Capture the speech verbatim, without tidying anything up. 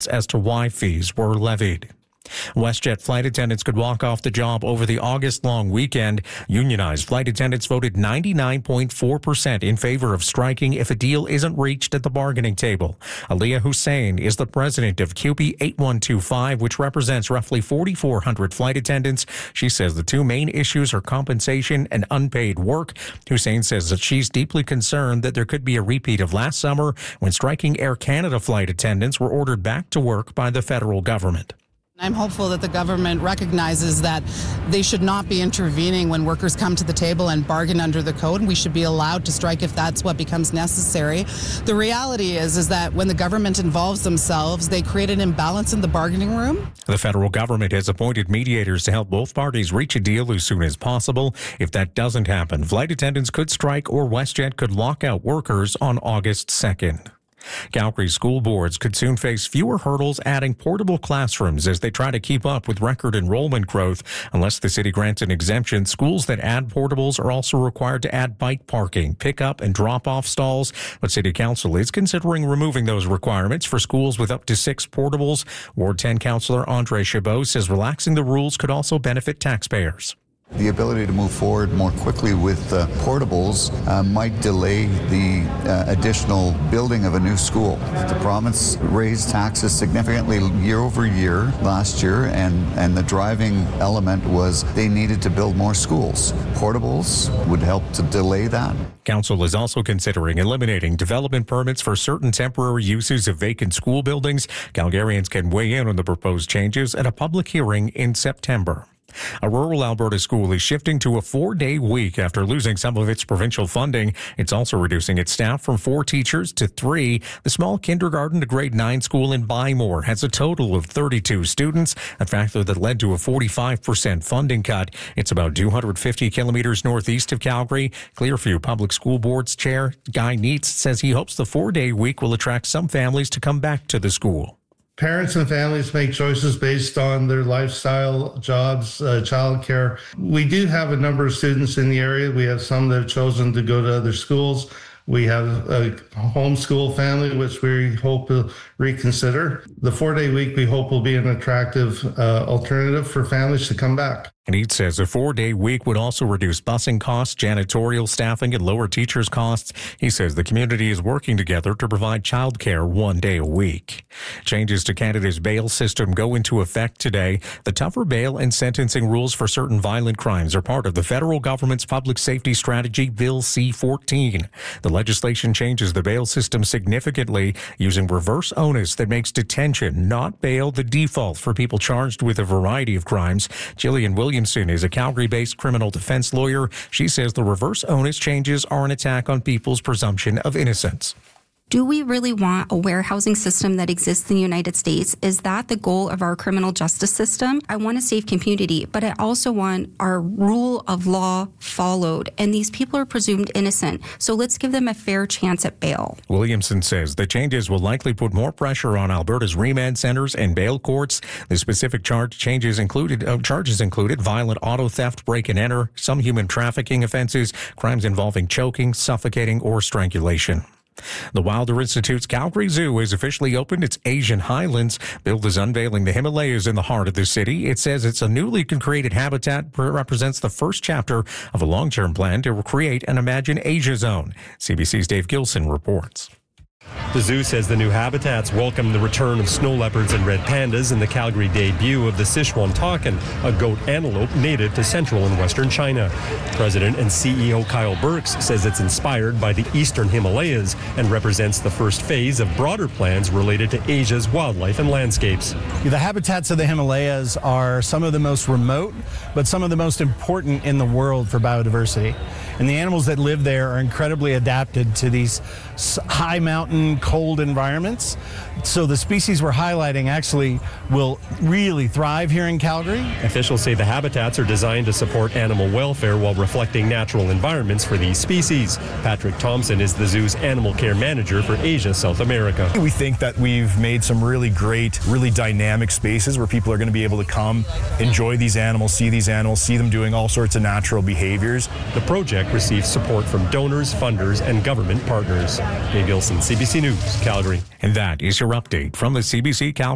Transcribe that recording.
details as to why fees were levied. WestJet flight attendants could walk off the job over the August-long weekend. Unionized flight attendants voted ninety-nine point four percent in favor of striking if a deal isn't reached at the bargaining table. Aliyah Hussein is the president of C U P E eighty-one twenty-five, which represents roughly four thousand four hundred flight attendants. She says the two main issues are compensation and unpaid work. Hussein says that she's deeply concerned that there could be a repeat of last summer when striking Air Canada flight attendants were ordered back to work by the federal government. I'm hopeful that the government recognizes that they should not be intervening when workers come to the table and bargain under the code, and we should be allowed to strike if that's what becomes necessary. The reality is, is that when the government involves themselves, they create an imbalance in the bargaining room. The federal government has appointed mediators to help both parties reach a deal as soon as possible. If that doesn't happen, flight attendants could strike or WestJet could lock out workers on August second. Calgary school boards could soon face fewer hurdles adding portable classrooms as they try to keep up with record enrollment growth. Unless the city grants an exemption, schools that add portables are also required to add bike parking, pick-up, and drop-off stalls. But City Council is considering removing those requirements for schools with up to six portables. Ward ten Councillor Andre Chabot says relaxing the rules could also benefit taxpayers. The ability to move forward more quickly with uh, portables uh, might delay the uh, additional building of a new school. The province raised taxes significantly year over year last year, and, and the driving element was they needed to build more schools. Portables would help to delay that. Council is also considering eliminating development permits for certain temporary uses of vacant school buildings. Calgarians can weigh in on the proposed changes at a public hearing in September. A rural Alberta school is shifting to a four-day week after losing some of its provincial funding. It's also reducing its staff from four teachers to three. The small kindergarten to grade nine school in Bymore has a total of thirty-two students, a factor that led to a forty-five percent funding cut. It's about two hundred fifty kilometers northeast of Calgary. Clearview Public School Board's chair, Guy Neitz, says he hopes the four-day week will attract some families to come back to the school. Parents and families make choices based on their lifestyle, jobs, uh, childcare. We do have a number of students in the area. We have some that have chosen to go to other schools. We have a homeschool family, which we hope will reconsider. The four-day week, we hope, will be an attractive uh, alternative for families to come back. And he says a four-day week would also reduce busing costs, janitorial staffing, and lower teachers' costs. He says the community is working together to provide childcare one day a week. Changes to Canada's bail system go into effect today. The tougher bail and sentencing rules for certain violent crimes are part of the federal government's public safety strategy, Bill C fourteen. The legislation changes the bail system significantly, using reverse onus that makes detention, not bail, the default for people charged with a variety of crimes. Jillian Williamson is a Calgary-based criminal defense lawyer. She says the reverse onus changes are an attack on people's presumption of innocence. Do we really want a warehousing system that exists in the United States? Is that the goal of our criminal justice system? I want a safe community, but I also want our rule of law followed. And these people are presumed innocent, so let's give them a fair chance at bail. Williamson says the changes will likely put more pressure on Alberta's remand centers and bail courts. The specific charge changes included uh, charges included violent auto theft, break and enter, some human trafficking offenses, crimes involving choking, suffocating, or strangulation. The Wilder Institute's Calgary Zoo has officially opened its Asian Highlands. Billed is unveiling the Himalayas in the heart of the city. It says it's a newly created habitat that represents the first chapter of a long-term plan to create an Imagine Asia zone. C B C's Dave Gilson reports. The zoo says the new habitats welcome the return of snow leopards and red pandas and the Calgary debut of the Sichuan takin, a goat antelope native to central and western China. President and C E O Kyle Burks says it's inspired by the eastern Himalayas and represents the first phase of broader plans related to Asia's wildlife and landscapes. The habitats of the Himalayas are some of the most remote, but some of the most important in the world for biodiversity. And the animals that live there are incredibly adapted to these high mountain, cold environments. So the species we're highlighting actually will really thrive here in Calgary. Officials say the habitats are designed to support animal welfare while reflecting natural environments for these species. Patrick Thompson is the zoo's animal care manager for Asia, South America. We think that we've made some really great, really dynamic spaces where people are going to be able to come, enjoy these animals, see these animals, see them doing all sorts of natural behaviors. The project receives support from donors, funders, and government partners. Dave Gilson, C B C News, Calgary. And that is your update from the C B C Calgary